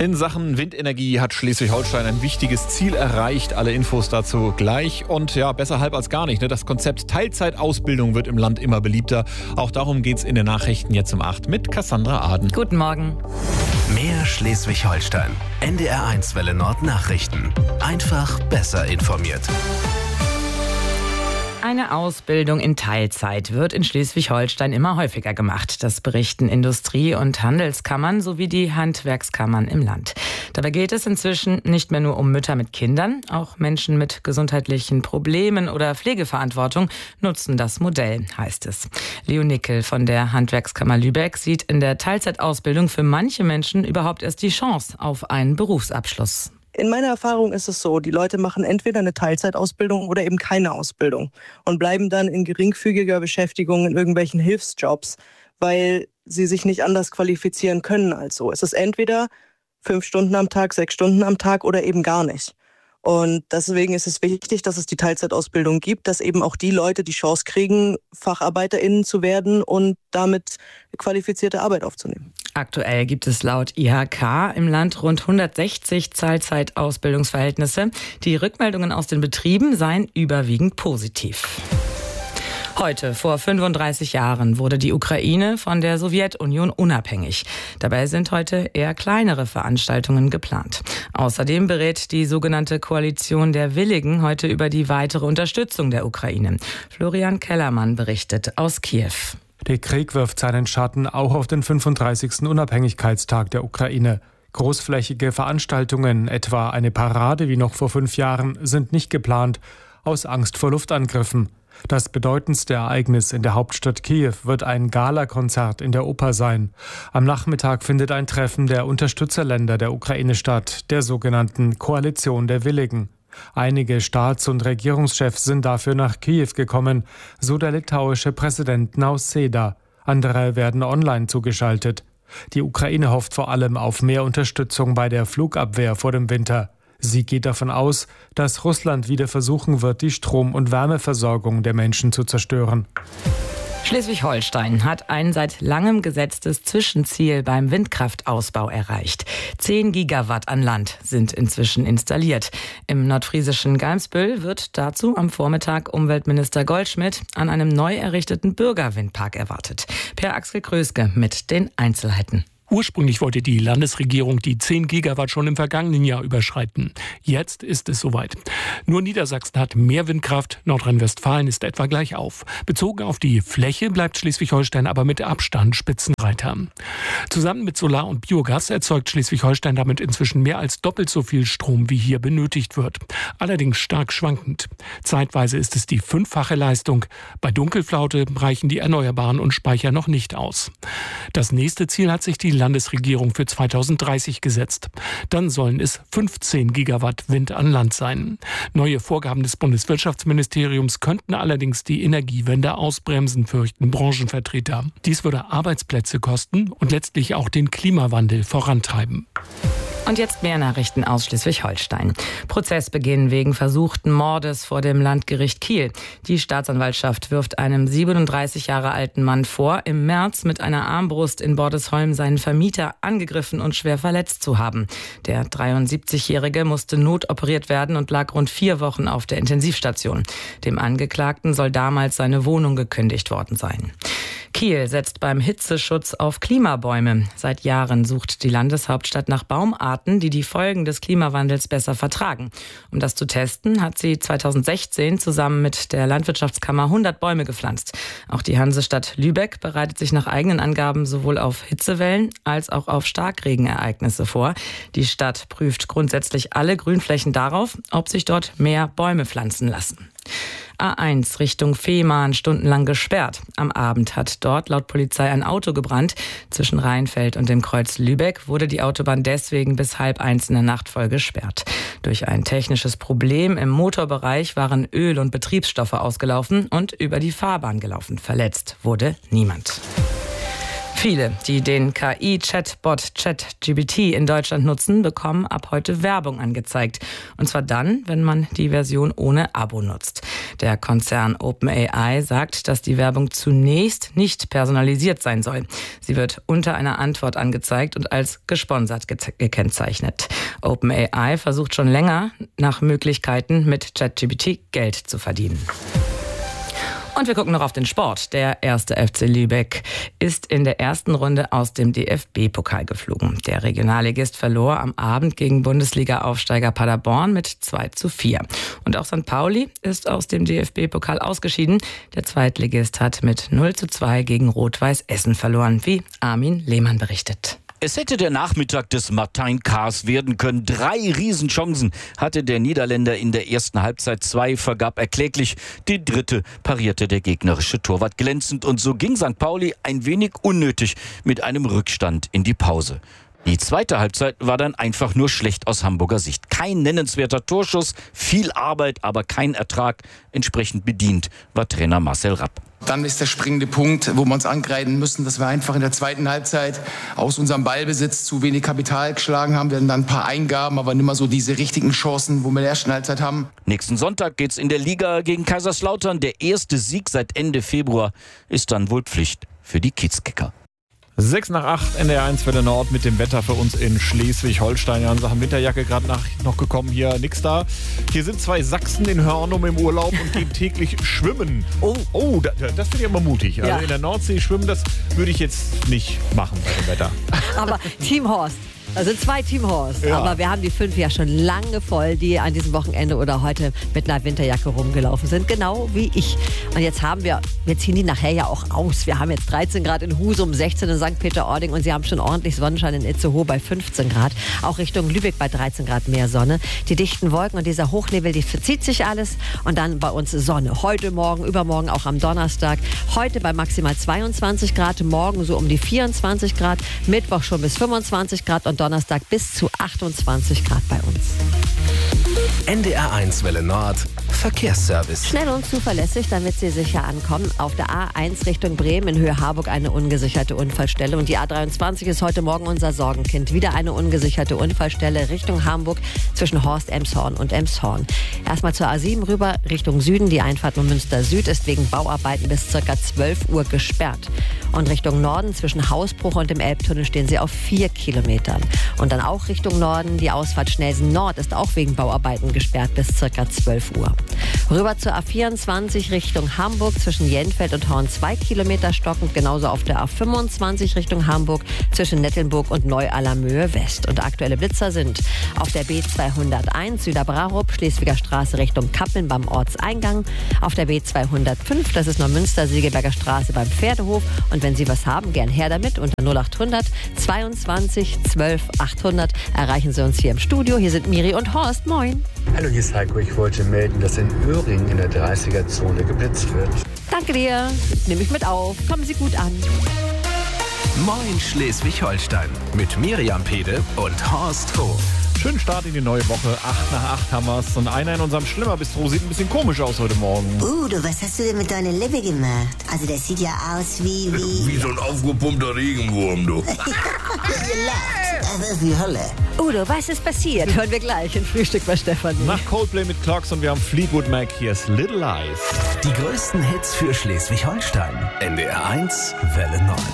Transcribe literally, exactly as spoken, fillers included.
In Sachen Windenergie hat Schleswig-Holstein ein wichtiges Ziel erreicht. Alle Infos dazu gleich. Und ja, besser halb als gar nicht. Ne? Das Konzept Teilzeitausbildung wird im Land immer beliebter. Auch darum geht's in den Nachrichten jetzt um acht mit Cassandra Aden. Guten Morgen. Mehr Schleswig-Holstein. N D R eins Welle Nord Nachrichten. Einfach besser informiert. Eine Ausbildung in Teilzeit wird in Schleswig-Holstein immer häufiger gemacht. Das berichten Industrie- und Handelskammern sowie die Handwerkskammern im Land. Dabei geht es inzwischen nicht mehr nur um Mütter mit Kindern. Auch Menschen mit gesundheitlichen Problemen oder Pflegeverantwortung nutzen das Modell, heißt es. Leo Nickel von der Handwerkskammer Lübeck sieht in der Teilzeitausbildung für manche Menschen überhaupt erst die Chance auf einen Berufsabschluss. In meiner Erfahrung ist es so, die Leute machen entweder eine Teilzeitausbildung oder eben keine Ausbildung und bleiben dann in geringfügiger Beschäftigung in irgendwelchen Hilfsjobs, weil sie sich nicht anders qualifizieren können als so. Es ist entweder fünf Stunden am Tag, sechs Stunden am Tag oder eben gar nicht. Und deswegen ist es wichtig, dass es die Teilzeitausbildung gibt, dass eben auch die Leute die Chance kriegen, FacharbeiterInnen zu werden und damit qualifizierte Arbeit aufzunehmen. Aktuell gibt es laut I H K im Land rund hundertsechzig Teilzeitausbildungsverhältnisse. Die Rückmeldungen aus den Betrieben seien überwiegend positiv. Heute, vor fünfunddreißig Jahren, wurde die Ukraine von der Sowjetunion unabhängig. Dabei sind heute eher kleinere Veranstaltungen geplant. Außerdem berät die sogenannte Koalition der Willigen heute über die weitere Unterstützung der Ukraine. Florian Kellermann berichtet aus Kiew. Der Krieg wirft seinen Schatten auch auf den fünfunddreißigsten Unabhängigkeitstag der Ukraine. Großflächige Veranstaltungen, etwa eine Parade wie noch vor fünf Jahren, sind nicht geplant, aus Angst vor Luftangriffen. Das bedeutendste Ereignis in der Hauptstadt Kiew wird ein Galakonzert in der Oper sein. Am Nachmittag findet ein Treffen der Unterstützerländer der Ukraine statt, der sogenannten Koalition der Willigen. Einige Staats- und Regierungschefs sind dafür nach Kiew gekommen, so der litauische Präsident Nausėda. Andere werden online zugeschaltet. Die Ukraine hofft vor allem auf mehr Unterstützung bei der Flugabwehr vor dem Winter. Sie geht davon aus, dass Russland wieder versuchen wird, die Strom- und Wärmeversorgung der Menschen zu zerstören. Schleswig-Holstein hat ein seit langem gesetztes Zwischenziel beim Windkraftausbau erreicht. Zehn Gigawatt an Land sind inzwischen installiert. Im nordfriesischen Galmsbüll wird dazu am Vormittag Umweltminister Goldschmidt an einem neu errichteten Bürgerwindpark erwartet. Per Axel Kröske mit den Einzelheiten. Ursprünglich wollte die Landesregierung die zehn Gigawatt schon im vergangenen Jahr überschreiten. Jetzt ist es soweit. Nur Niedersachsen hat mehr Windkraft, Nordrhein-Westfalen ist etwa gleich auf. Bezogen auf die Fläche bleibt Schleswig-Holstein aber mit Abstand Spitzenreiter. Zusammen mit Solar und Biogas erzeugt Schleswig-Holstein damit inzwischen mehr als doppelt so viel Strom, wie hier benötigt wird. Allerdings stark schwankend. Zeitweise ist es die fünffache Leistung. Bei Dunkelflaute reichen die Erneuerbaren und Speicher noch nicht aus. Das nächste Ziel hat sich die Landesregierung für zweitausenddreißig gesetzt. Dann sollen es fünfzehn Gigawatt Wind an Land sein. Neue Vorgaben des Bundeswirtschaftsministeriums könnten allerdings die Energiewende ausbremsen, fürchten Branchenvertreter. Dies würde Arbeitsplätze kosten und letztlich auch den Klimawandel vorantreiben. Und jetzt mehr Nachrichten aus Schleswig-Holstein. Prozessbeginn wegen versuchten Mordes vor dem Landgericht Kiel. Die Staatsanwaltschaft wirft einem siebenunddreißig Jahre alten Mann vor, im März mit einer Armbrust in Bordesholm seinen Vermieter angegriffen und schwer verletzt zu haben. Der dreiundsiebzigjährige musste notoperiert werden und lag rund vier Wochen auf der Intensivstation. Dem Angeklagten soll damals seine Wohnung gekündigt worden sein. Kiel setzt beim Hitzeschutz auf Klimabäume. Seit Jahren sucht die Landeshauptstadt nach Baumarten, die die Folgen des Klimawandels besser vertragen. Um das zu testen, hat sie zweitausendsechzehn zusammen mit der Landwirtschaftskammer hundert Bäume gepflanzt. Auch die Hansestadt Lübeck bereitet sich nach eigenen Angaben sowohl auf Hitzewellen als auch auf Starkregenereignisse vor. Die Stadt prüft grundsätzlich alle Grünflächen darauf, ob sich dort mehr Bäume pflanzen lassen. A eins Richtung Fehmarn stundenlang gesperrt. Am Abend hat dort laut Polizei ein Auto gebrannt. Zwischen Rheinfeld und dem Kreuz Lübeck wurde die Autobahn deswegen bis halb eins in der Nacht voll gesperrt. Durch ein technisches Problem im Motorbereich waren Öl- und Betriebsstoffe ausgelaufen und über die Fahrbahn gelaufen. Verletzt wurde niemand. Viele, die den K I-Chatbot ChatGPT in Deutschland nutzen, bekommen ab heute Werbung angezeigt. Und zwar dann, wenn man die Version ohne Abo nutzt. Der Konzern OpenAI sagt, dass die Werbung zunächst nicht personalisiert sein soll. Sie wird unter einer Antwort angezeigt und als gesponsert ge- gekennzeichnet. OpenAI versucht schon länger nach Möglichkeiten, mit ChatGPT Geld zu verdienen. Und wir gucken noch auf den Sport. Der erste F C Lübeck ist in der ersten Runde aus dem D F B-Pokal geflogen. Der Regionalligist verlor am Abend gegen Bundesliga-Aufsteiger Paderborn mit zwei zu vier. Und auch Sankt Pauli ist aus dem D F B-Pokal ausgeschieden. Der Zweitligist hat mit null zu zwei gegen Rot-Weiß Essen verloren, wie Armin Lehmann berichtet. Es hätte der Nachmittag des Martijn Kaas werden können. Drei Riesenchancen hatte der Niederländer in der ersten Halbzeit. Zwei vergab er kläglich. Die dritte parierte der gegnerische Torwart glänzend. Und so ging Sankt Pauli ein wenig unnötig mit einem Rückstand in die Pause. Die zweite Halbzeit war dann einfach nur schlecht aus Hamburger Sicht. Kein nennenswerter Torschuss, viel Arbeit, aber kein Ertrag. Entsprechend bedient war Trainer Marcel Rapp. Dann ist der springende Punkt, wo wir uns ankreiden müssen, dass wir einfach in der zweiten Halbzeit aus unserem Ballbesitz zu wenig Kapital geschlagen haben. Wir hatten dann ein paar Eingaben, aber nicht mehr so diese richtigen Chancen, wo wir in der ersten Halbzeit haben. Nächsten Sonntag geht's in der Liga gegen Kaiserslautern. Der erste Sieg seit Ende Februar ist dann wohl Pflicht für die Kiezkicker. sechs nach acht, N D R eins Welle Nord mit dem Wetter für uns in Schleswig-Holstein. Ja, in Sachen Winterjacke gerade nach noch gekommen, hier nix da. Hier sind zwei Sachsen in Hörnum im Urlaub und gehen täglich schwimmen. Oh, oh, das, das finde ich aber mutig. Also ja. In der Nordsee schwimmen, das würde ich jetzt nicht machen bei dem Wetter. Aber Team Horst. Also zwei Team Horst, ja. Aber wir haben die fünf ja schon lange voll, die an diesem Wochenende oder heute mit einer Winterjacke rumgelaufen sind, genau wie ich. Und jetzt haben wir, wir ziehen die nachher ja auch aus. Wir haben jetzt dreizehn Grad in Husum, sechzehn in Sankt Peter-Ording und sie haben schon ordentlich Sonnenschein in Itzehoe bei fünfzehn Grad. Auch Richtung Lübeck bei dreizehn Grad mehr Sonne. Die dichten Wolken und dieser Hochnebel, die verzieht sich alles und dann bei uns Sonne. Heute, morgen, übermorgen, auch am Donnerstag. Heute bei maximal zweiundzwanzig Grad, morgen so um die vierundzwanzig Grad, Mittwoch schon bis fünfundzwanzig Grad und Donnerstag bis zu achtundzwanzig Grad bei uns. N D R eins Welle Nord Verkehrsservice. Schnell und zuverlässig, damit Sie sicher ankommen. Auf der A eins Richtung Bremen in Höhe Harburg eine ungesicherte Unfallstelle. Und die A dreiundzwanzig ist heute Morgen unser Sorgenkind. Wieder eine ungesicherte Unfallstelle Richtung Hamburg zwischen Horst, Emshorn und Emshorn. Erstmal zur A sieben rüber Richtung Süden. Die Einfahrt nur Münster Süd ist wegen Bauarbeiten bis ca. zwölf Uhr gesperrt. Und Richtung Norden zwischen Hausbruch und dem Elbtunnel stehen Sie auf vier Kilometern. Und dann auch Richtung Norden. Die Ausfahrt Schnelsen Nord ist auch wegen Bauarbeiten gesperrt bis ca. zwölf Uhr. Rüber zur A vierundzwanzig Richtung Hamburg zwischen Jenfeld und Horn zwei Kilometer stockend. Genauso auf der A fünfundzwanzig Richtung Hamburg zwischen Nettelnburg und Neu-Allermöhe West. Und aktuelle Blitzer sind auf der B zweihunderteins Süderbrarup, Schleswiger Straße Richtung Kappeln beim Ortseingang. Auf der B zweihundertfünf, das ist Neumünster, Segeberger Straße beim Pferdehof. Und wenn Sie was haben, gern her damit. Unter null achthundert zweiundzwanzig zwölf achthundert erreichen Sie uns hier im Studio. Hier sind Miri und Horst. Moin. Hallo, hier ist Heiko. Ich wollte melden, dass in Öhringen in der dreißiger-Zone geblitzt wird. Danke dir. Nehme ich mit auf. Kommen Sie gut an. Moin Schleswig-Holstein mit Miriam Pede und Horst Vogt. Schönen Start in die neue Woche. acht nach acht haben wir's. Und einer in unserem Schlimmerbistro sieht ein bisschen komisch aus heute Morgen. Udo, was hast du denn mit deiner Lippe gemacht? Also das sieht ja aus wie... Wie, wie so ein aufgepumpter Regenwurm, du. Ihr lacht. Das ist die Hölle. Udo, was ist passiert? Hören wir gleich in Frühstück bei Stefanie. Nach Coldplay mit Clocks und wir haben Fleetwood Mac. Hier ist Little Lies. Die größten Hits für Schleswig-Holstein. N D R eins Welle Nord.